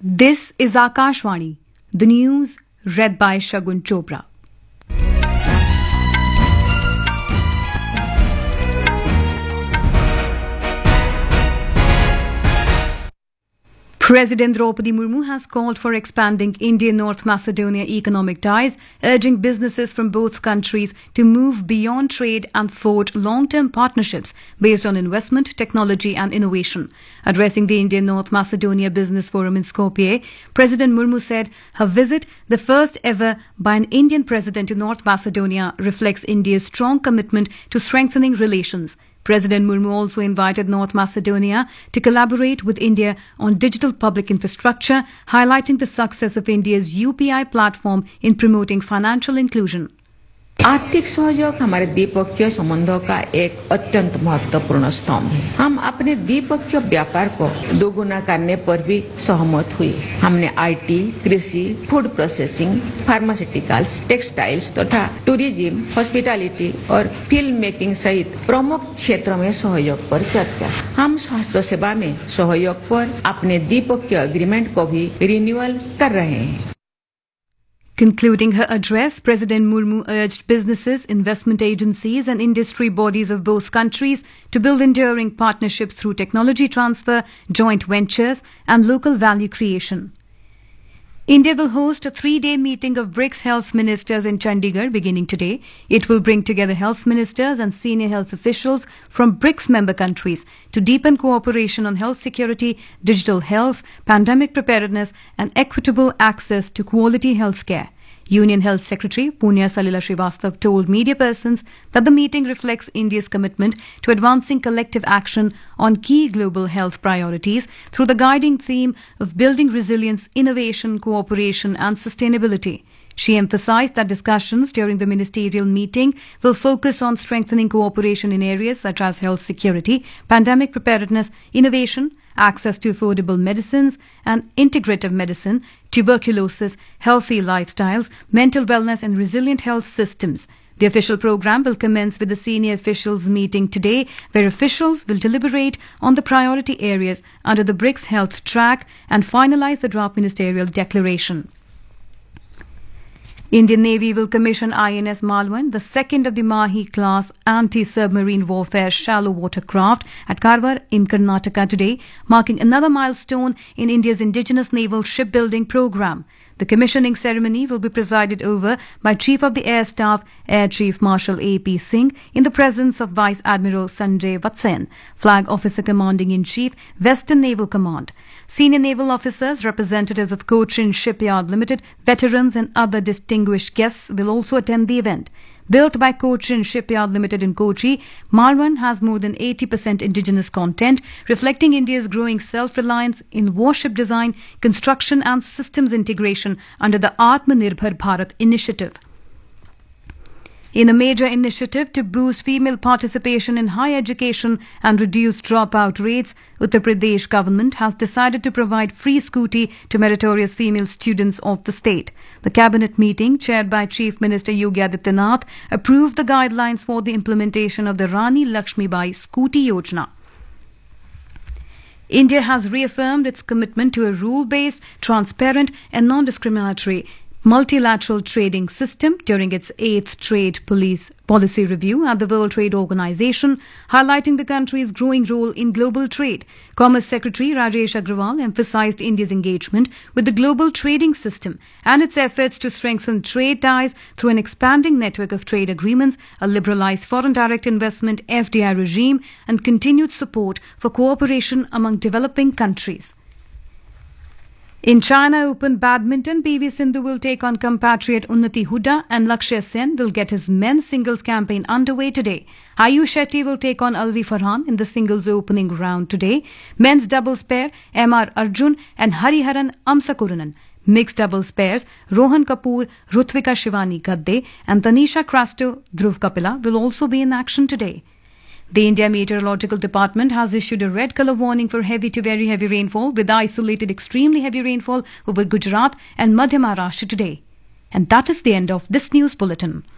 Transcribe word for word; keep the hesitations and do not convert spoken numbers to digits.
This is Akashvani, the news read by Shagun Chopra. President Draupadi Murmu has called for expanding India-North Macedonia economic ties, urging businesses from both countries to move beyond trade and forge long-term partnerships based on investment, technology and innovation. Addressing the India-North Macedonia Business Forum in Skopje, President Murmu said her visit, the first ever by an Indian president to North Macedonia, reflects India's strong commitment to strengthening relations. President Murmu also invited North Macedonia to collaborate with India on digital public infrastructure, highlighting the success of India's U P I platform in promoting financial inclusion. आर्थिक सहयोग हमारे द्विपक्षीय संबंधों का एक अत्यंत महत्वपूर्ण स्तंभ है। हम अपने द्विपक्षीय व्यापार को दोगुना करने पर भी सहमत हुए। हमने आईटी, कृषि, फूड प्रोसेसिंग, फार्मास्यूटिकल्स, टेक्सटाइल्स तथा टूरिज्म, हॉस्पिटैलिटी और फिल्म मेकिंग सहित प्रमुख क्षेत्रों में सहयोग पर चर्चा। हम स्वास्थ्य सेवा में सहयोग पर अपने द्विपक्षीय एग्रीमेंट को भी रिन्यूअल कर रहे हैं। Concluding her address, President Murmu urged businesses, investment agencies and industry bodies of both countries to build enduring partnerships through technology transfer, joint ventures and local value creation. India will host a three-day meeting of BRICS health ministers in Chandigarh beginning today. It will bring together health ministers and senior health officials from BRICS member countries to deepen cooperation on health security, digital health, pandemic preparedness and equitable access to quality health care. Union Health Secretary Punya Salila Srivastav told media persons that the meeting reflects India's commitment to advancing collective action on key global health priorities through the guiding theme of building resilience, innovation, cooperation and sustainability. She emphasized that discussions during the ministerial meeting will focus on strengthening cooperation in areas such as health security, pandemic preparedness, innovation, access to affordable medicines and integrative medicine, tuberculosis, healthy lifestyles, mental wellness and resilient health systems. The official program will commence with the senior officials meeting today, where officials will deliberate on the priority areas under the BRICS health track and finalize the draft ministerial declaration. Indian Navy will commission I N S Malwan, the second of the Mahi-class anti-submarine warfare shallow water craft at Karwar in Karnataka today, marking another milestone in India's indigenous naval shipbuilding program. The commissioning ceremony will be presided over by Chief of the Air Staff, Air Chief Marshal A P Singh, in the presence of Vice Admiral Sanjay Vatsayan, Flag Officer Commanding-in-Chief, Western Naval Command. Senior naval officers, representatives of Cochin Shipyard Limited, veterans and other distinguished guests will also attend the event. Built by Cochin Shipyard Limited in Kochi, Malwan has more than eighty percent indigenous content, reflecting India's growing self-reliance in warship design, construction and systems integration under the Atmanirbhar Bharat initiative. In a major initiative to boost female participation in higher education and reduce dropout rates, Uttar Pradesh government has decided to provide free scooty to meritorious female students of the state. The cabinet meeting, chaired by Chief Minister Yogi Adityanath, approved the guidelines for the implementation of the Rani Lakshmibai Scooty Yojana. India has reaffirmed its commitment to a rule-based, transparent and non-discriminatory multilateral trading system during its eighth trade police policy review at the World Trade Organization, highlighting the country's growing role in global trade. Commerce Secretary Rajesh Agrawal emphasized India's engagement with the global trading system and its efforts to strengthen trade ties through an expanding network of trade agreements, a liberalized foreign direct investment F D I regime, and continued support for cooperation among developing countries. In China Open Badminton, P V Sindhu will take on compatriot Unnati Huda and Lakshya Sen will get his men's singles campaign underway today. Ayush Shetty will take on Alvi Farhan in the singles opening round today. Men's doubles pair M R Arjun and Hariharan Amsakurunan. Mixed doubles pairs Rohan Kapoor, Rutvika Shivani Gadde and Tanisha Crasto Dhruv Kapila will also be in action today. The India Meteorological Department has issued a red colour warning for heavy to very heavy rainfall with isolated extremely heavy rainfall over Gujarat and Madhya Maharashtra today. And that is the end of this news bulletin.